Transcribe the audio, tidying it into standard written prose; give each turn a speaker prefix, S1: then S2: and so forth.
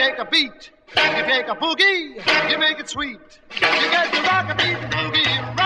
S1: take a beat, you take a boogie, you make it sweet. You get to rock a beat, boogie,